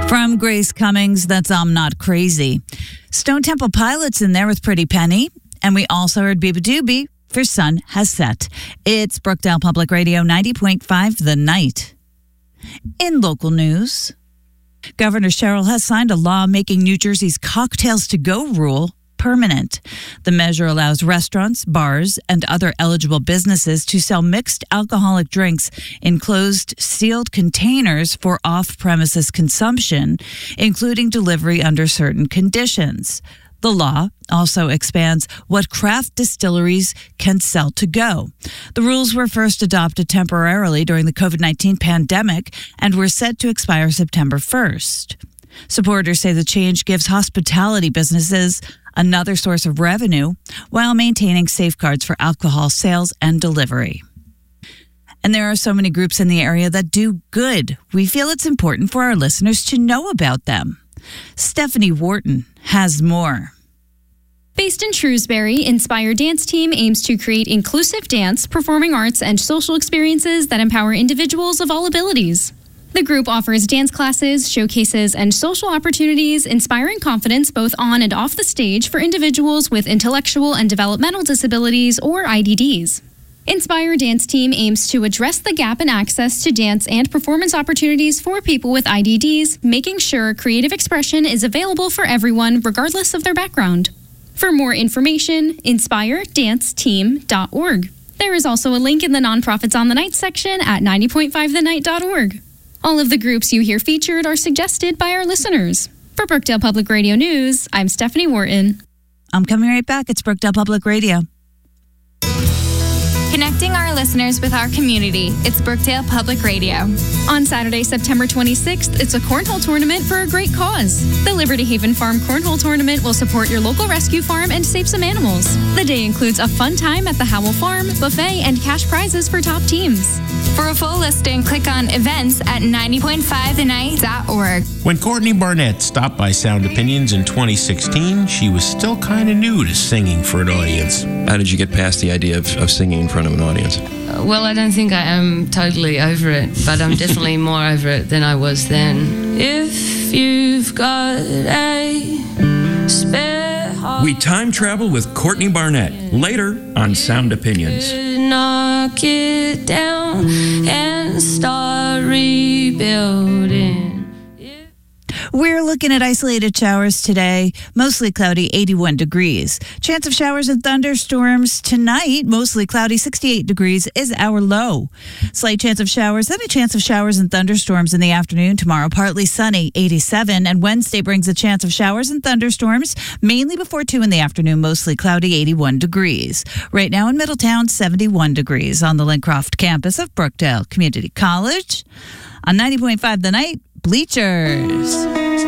From Grace Cummings, that's I'm Not Crazy. Stone Temple Pilots in there with Pretty Penny. And we also heard Biba Doobie for Sun Has Set. It's Brookdale Public Radio 90.5 The Night. In local news, Governor Sherrill has signed a law making New Jersey's cocktails to go rule permanent. The measure allows restaurants, bars, and other eligible businesses to sell mixed alcoholic drinks in closed, sealed containers for off-premises consumption, including delivery under certain conditions. The law also expands what craft distilleries can sell to go. The rules were first adopted temporarily during the COVID-19 pandemic and were set to expire September 1st. Supporters say the change gives hospitality businesses another source of revenue while maintaining safeguards for alcohol sales and delivery. And there are so many groups in the area that do good. We feel it's important for our listeners to know about them. Stephanie Wharton has more. Based in Shrewsbury, Inspire Dance Team aims to create inclusive dance, performing arts, and social experiences that empower individuals of all abilities. The group offers dance classes, showcases, and social opportunities, inspiring confidence both on and off the stage for individuals with intellectual and developmental disabilities or IDDs. Inspire Dance Team aims to address the gap in access to dance and performance opportunities for people with IDDs, making sure creative expression is available for everyone regardless of their background. For more information, inspiredanceteam.org. There is also a link in the Nonprofits on the Night section at 90.5thenight.org. All of the groups you hear featured are suggested by our listeners. For Brookdale Public Radio News, I'm Stephanie Wharton. I'm coming right back. It's Brookdale Public Radio. Connecting our listeners with our community. It's Brookdale Public Radio. On Saturday, September 26th, it's a cornhole tournament for a great cause. The Liberty Haven Farm Cornhole Tournament will support your local rescue farm and save some animals. The day includes a fun time at the Howell Farm, buffet, and cash prizes for top teams. For a full listing, click on events at 90.5thenight.org. When Courtney Barnett stopped by Sound Opinions in 2016, she was still kind of new to singing for an audience. How did you get past the idea of singing in front of an audience? Well, I don't think I am totally over it, but I'm definitely more over it than I was then. If you've got a spare heart, we time travel with Courtney Barnett later on Sound Opinions. Knock it down and start rebuilding. We're looking at isolated showers today, mostly cloudy, 81 degrees. Chance of showers and thunderstorms tonight, mostly cloudy, 68 degrees is our low. Slight chance of showers, then a chance of showers and thunderstorms in the afternoon. Tomorrow, partly sunny, 87. And Wednesday brings a chance of showers and thunderstorms, mainly before 2 in the afternoon, mostly cloudy, 81 degrees. Right now in Middletown, 71 degrees on the Lincroft campus of Brookdale Community College. On 90.5 The Night, Bleachers.